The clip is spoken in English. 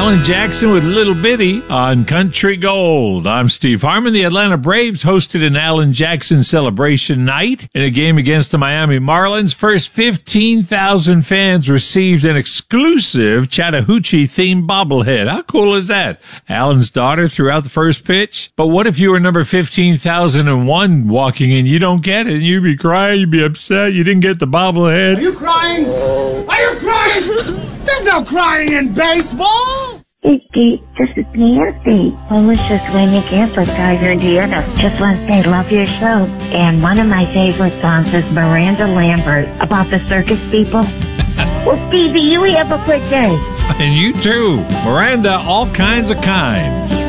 Alan Jackson with Little Bitty on Country Gold. I'm Steve Harmon. The Atlanta Braves hosted an Alan Jackson celebration night in a game against the Miami Marlins. First 15,000 fans received an exclusive Chattahoochee-themed bobblehead. How cool is that? Alan's daughter threw out the first pitch. But what if you were number 15,001 walking in? You don't get it, and you'd be crying, you'd be upset, you didn't get the bobblehead. Are you crying? Are you crying? There's no crying in baseball! Hey, Pete, this is Nancy. Delicious Winnie Amplifier, Indiana. Just want to say, love your show. And one of my favorite songs is Miranda Lambert about the circus people. Well, Stevie, you have a good day. And you too. Miranda, all kinds of kinds.